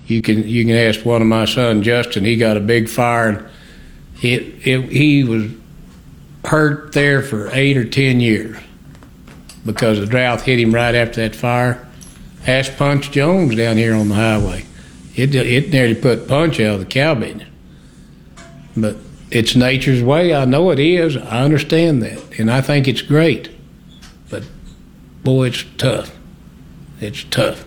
You can ask one of my sons, Justin. He got a big fire, and he was hurt there for 8 or 10 years because the drought hit him right after that fire. Ask Punch Jones down here on the highway. It nearly put Punch out of the cow business. But it's nature's way. I know it is. I understand that, and I think it's great. But boy, it's tough. It's tough.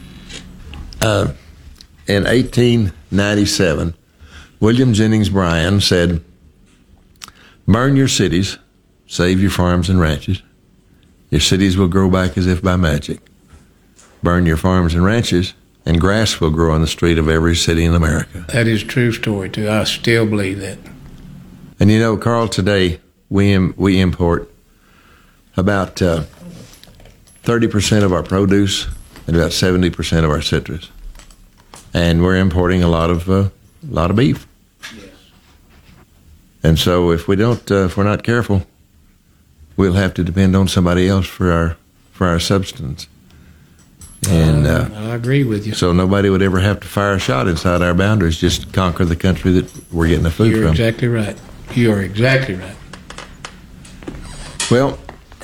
In 1897, William Jennings Bryan said, "Burn your cities, save your farms and ranches. Your cities will grow back as if by magic. Burn your farms and ranches, and grass will grow on the street of every city in America." That is a true story, too. I still believe that. And you know, Carl, today we import about 30% of our produce and about 70% of our citrus. And we're importing a lot of beef. Yes. And so if we're not careful, we'll have to depend on somebody else for our substance. And I agree with you. So nobody would ever have to fire a shot inside our boundaries, just conquer the country that we're getting the food from. You're exactly right. You are exactly right. Well,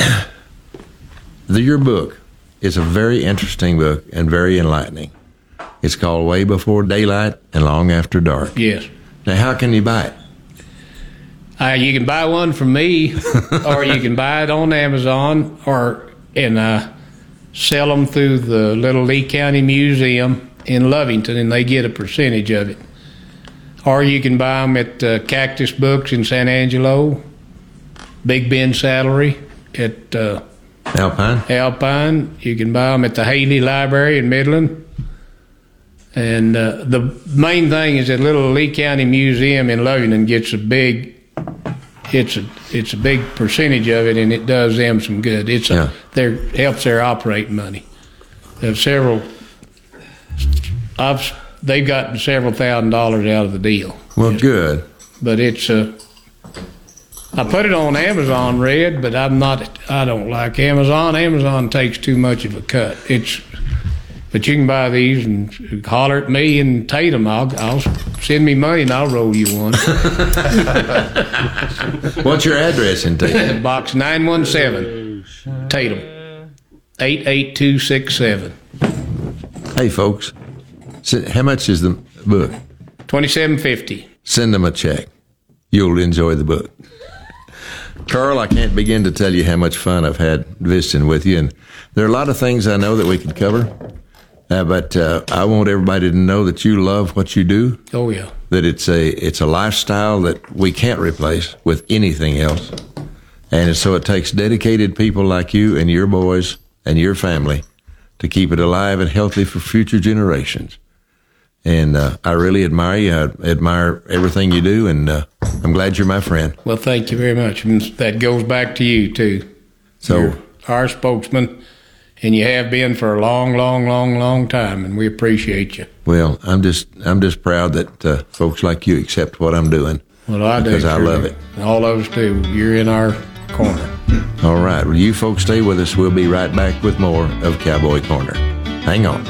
your book is a very interesting book and very enlightening. It's called Way Before Daylight and Long After Dark. Yes. Now, how can you buy it? You can buy one from me, or you can buy it on Amazon, and sell them through the Little Lee County Museum in Lovington, and they get a percentage of it. Or you can buy them at Cactus Books in San Angelo, Big Bend Saddlery at Alpine. You can buy them at the Haley Library in Midland. And the main thing is that Little Lee County Museum in Lovington gets a big percentage of it, and it does them some good. Helps their operating money. They've gotten several $1,000s out of the deal. Well, good. But it's I put it on Amazon, Red, but I don't like Amazon. Amazon takes too much of a cut. But you can buy these and holler at me and Tatum. I'll send me money and I'll roll you one. What's your address in Tatum? Box 917, Tatum, 88267. Hey, folks, how much is the book? $27.50. Send them a check. You'll enjoy the book. Carl, I can't begin to tell you how much fun I've had visiting with you, and there are a lot of things I know that we could cover. But I want everybody to know that you love what you do. Oh, yeah. That it's a lifestyle that we can't replace with anything else. And so it takes dedicated people like you and your boys and your family to keep it alive and healthy for future generations. And I really admire you. I admire everything you do, and I'm glad you're my friend. Well, thank you very much. And that goes back to you, too. So, you're our spokesman. And you have been for a long, long, long, long time, and we appreciate you. Well, I'm just proud that folks like you accept what I'm doing. Well, I do. Because I love it. All of us do. You're in our corner. All right. Well, you folks stay with us. We'll be right back with more of Cowboy Corner. Hang on.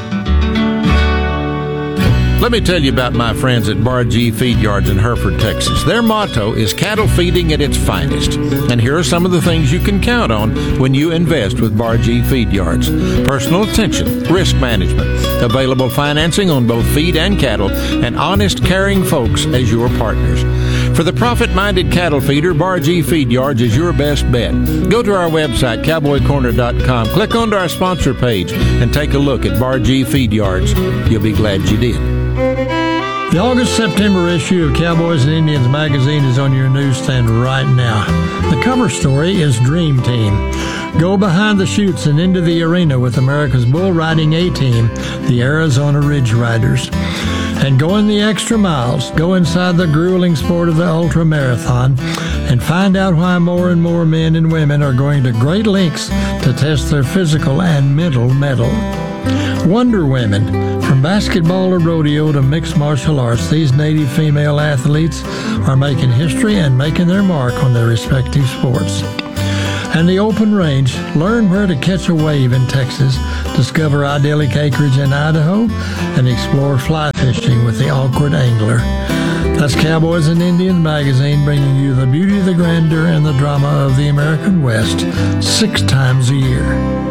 Let me tell you about my friends at Bar G Feed Yards in Hereford, Texas. Their motto is cattle feeding at its finest. And here are some of the things you can count on when you invest with Bar G Feed Yards. Personal attention, risk management, available financing on both feed and cattle, and honest, caring folks as your partners. For the profit-minded cattle feeder, Bar G Feed Yards is your best bet. Go to our website, cowboycorner.com, click onto our sponsor page, and take a look at Bar G Feed Yards. You'll be glad you did. The August-September issue of Cowboys and Indians magazine is on your newsstand right now. The cover story is Dream Team. Go behind the chutes and into the arena with America's bull riding A-team, the Arizona Ridge Riders. And go in the extra miles, go inside the grueling sport of the ultra marathon, and find out why more and more men and women are going to great lengths to test their physical and mental mettle. Wonder Women. From basketball to rodeo to mixed martial arts, these Native female athletes are making history and making their mark on their respective sports. And the open range, learn where to catch a wave in Texas, discover idyllic acreage in Idaho, and explore fly fishing with the Awkward Angler. That's Cowboys and Indians magazine, bringing you the beauty, the grandeur, and the drama of the American West 6 times a year.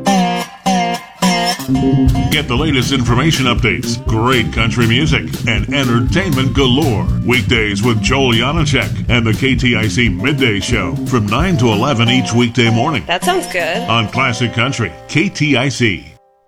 Get the latest information updates, great country music, and entertainment galore. Weekdays with Joel Janacek and the KTIC Midday Show from 9 to 11 each weekday morning. That sounds good. On Classic Country, KTIC.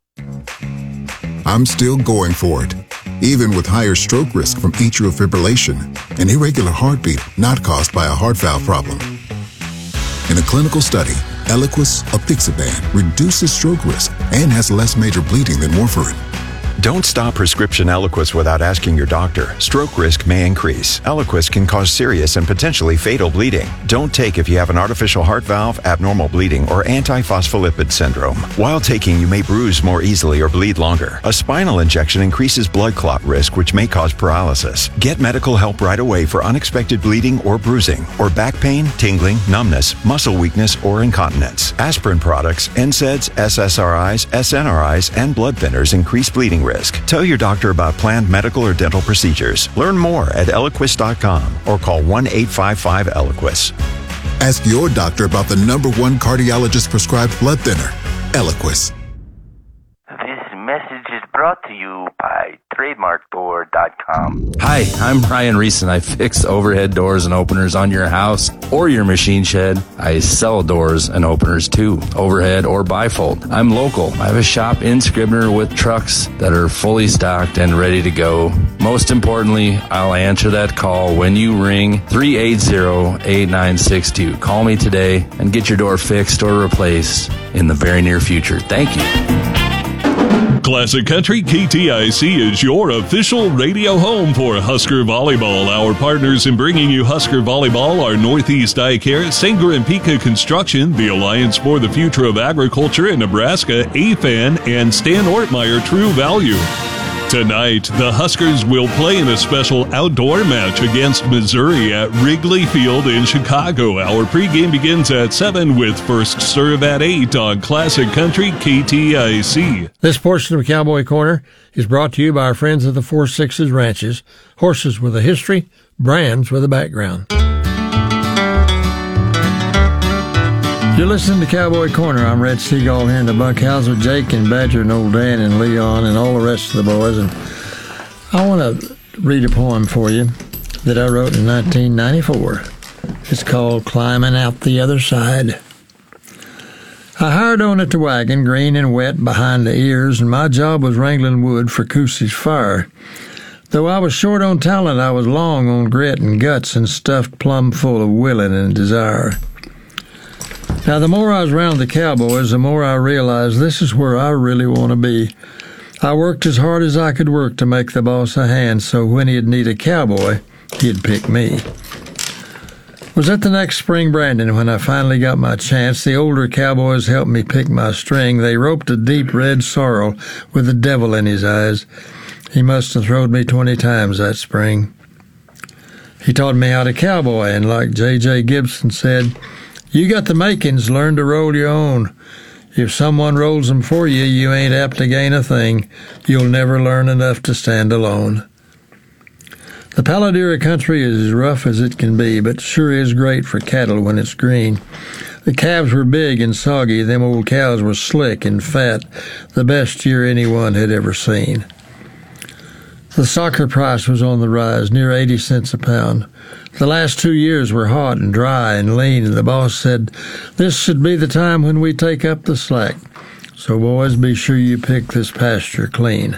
I'm still going for it, even with higher stroke risk from atrial fibrillation, an irregular heartbeat not caused by a heart valve problem. In a clinical study, Eliquis apixaban reduces stroke risk and has less major bleeding than warfarin. Don't stop prescription Eliquis without asking your doctor. Stroke risk may increase. Eliquis can cause serious and potentially fatal bleeding. Don't take if you have an artificial heart valve, abnormal bleeding, or antiphospholipid syndrome. While taking, you may bruise more easily or bleed longer. A spinal injection increases blood clot risk, which may cause paralysis. Get medical help right away for unexpected bleeding or bruising, or back pain, tingling, numbness, muscle weakness, or incontinence. Aspirin products, NSAIDs, SSRIs, SNRIs, and blood thinners increase bleeding risk. Tell your doctor about planned medical or dental procedures. Learn more at Eliquis.com or call 1-855-ELIQUIS. Ask your doctor about the #1 cardiologist prescribed blood thinner, Eliquis. This message is brought to you by TrademarkDoor.com. Hi, I'm Ryan Reese, and I fix overhead doors and openers on your house or your machine shed. I sell doors and openers too, overhead or bifold. I'm local. I have a shop in Scribner with trucks that are fully stocked and ready to go. Most importantly, I'll answer that call when you ring 380-8962. Call me today and get your door fixed or replaced in the very near future. Thank you. Classic Country KTIC is your official radio home for Husker Volleyball. Our partners in bringing you Husker Volleyball are Northeast Eye Care, Sanger and Pika Construction, the Alliance for the Future of Agriculture in Nebraska, AFAN, and Stan Ortmeyer True Value. Tonight, the Huskers will play in a special outdoor match against Missouri at Wrigley Field in Chicago. Our pregame begins at 7 with first serve at 8 on Classic Country KTIC. This portion of Cowboy Corner is brought to you by our friends at the 4-6s Ranches. Horses with a history, brands with a background. You're listening to Cowboy Corner. I'm Red Seagull here in the bunkhouse with Jake and Badger and old Dan and Leon and all the rest of the boys. And I want to read a poem for you that I wrote in 1994. It's called Climbing Out the Other Side. I hired on at the wagon, green and wet behind the ears, and my job was wrangling wood for Coosey's fire. Though I was short on talent, I was long on grit and guts and stuffed plumb full of willing and desire. Now, the more I was around the Cowboys, the more I realized this is where I really want to be. I worked as hard as I could work to make the boss a hand, so when he'd need a cowboy, he'd pick me. It was at the next spring branding when I finally got my chance. The older Cowboys helped me pick my string. They roped a deep red sorrel with the devil in his eyes. He must have throwed me 20 times that spring. He taught me how to cowboy, and like J.J. Gibson said, you got the makings, learn to roll your own. If someone rolls them for you, you ain't apt to gain a thing. You'll never learn enough to stand alone. The Paladira country is as rough as it can be, but sure is great for cattle when it's green. The calves were big and soggy, them old cows were slick and fat, the best year anyone had ever seen. The soccer price was on the rise, near 80 cents a pound. The last 2 years were hot and dry and lean, and the boss said, this should be the time when we take up the slack. So boys, be sure you pick this pasture clean.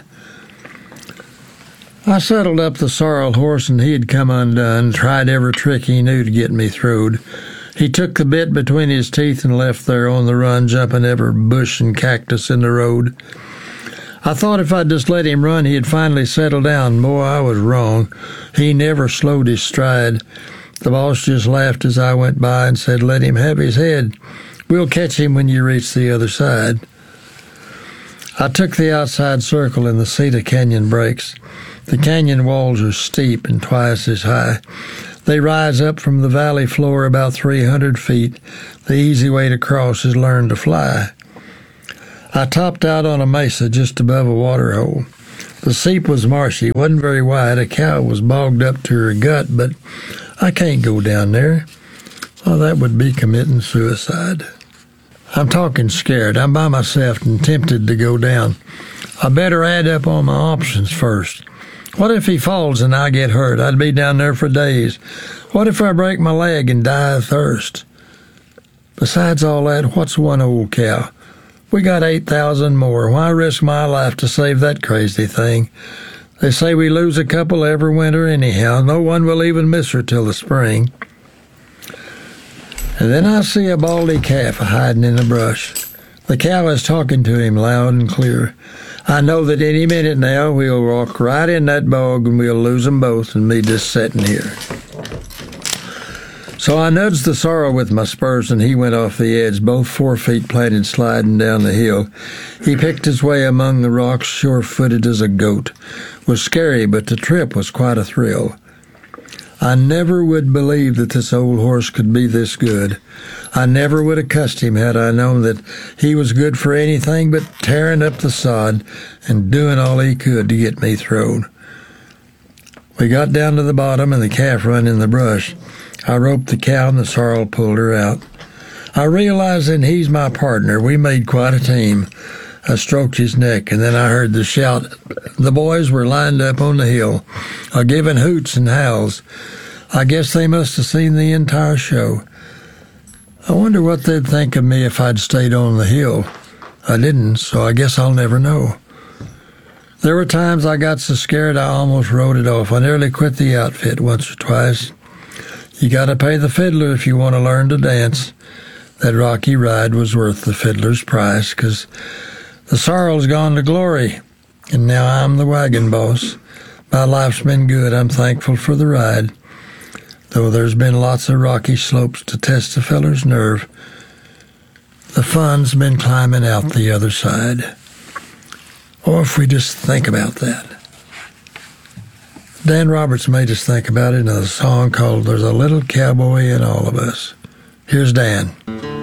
I saddled up the sorrel horse, and he'd come undone, tried every trick he knew to get me throwed. He took the bit between his teeth and left there on the run, jumping every bush and cactus in the road. I thought if I'd just let him run, he'd finally settle down. Boy, I was wrong. He never slowed his stride. The boss just laughed as I went by and said, let him have his head. We'll catch him when you reach the other side. I took the outside circle and the Cedar Canyon breaks. The canyon walls are steep and twice as high. They rise up from the valley floor about 300 feet. The easy way to cross is learn to fly. I topped out on a mesa just above a water hole. The seep was marshy, wasn't very wide. A cow was bogged up to her gut, but I can't go down there. Oh, that would be committing suicide. I'm talking scared. I'm by myself and tempted to go down. I better add up all my options first. What if he falls and I get hurt? I'd be down there for days. What if I break my leg and die of thirst? Besides all that, what's one old cow? We got 8,000 more. Why risk my life to save that crazy thing? They say we lose a couple every winter anyhow. No one will even miss her till the spring. And then I see a baldy calf hiding in the brush. The cow is talking to him loud and clear. I know that any minute now we'll walk right in that bog and we'll lose them both and me just sitting here. So I nudged the sorrel with my spurs, and he went off the edge, both 4 feet planted sliding down the hill. He picked his way among the rocks, sure-footed as a goat. Was scary, but the trip was quite a thrill. I never would believe that this old horse could be this good. I never would have cussed him had I known that he was good for anything but tearing up the sod and doing all he could to get me thrown. We got down to the bottom, and the calf run in the brush. I roped the cow, and the sorrel pulled her out. I realized that he's my partner. We made quite a team. I stroked his neck, and then I heard the shout. The boys were lined up on the hill, giving hoots and howls. I guess they must have seen the entire show. I wonder what they'd think of me if I'd stayed on the hill. I didn't, so I guess I'll never know. There were times I got so scared I almost rode it off. I nearly quit the outfit once or twice. You got to pay the fiddler if you want to learn to dance. That rocky ride was worth the fiddler's price, 'cause the sorrel's gone to glory, and now I'm the wagon boss. My life's been good. I'm thankful for the ride, though there's been lots of rocky slopes to test the feller's nerve. The fun's been climbing out the other side. Or if we just think about that. Dan Roberts made us think about it in a song called There's a Little Cowboy in All of Us. Here's Dan.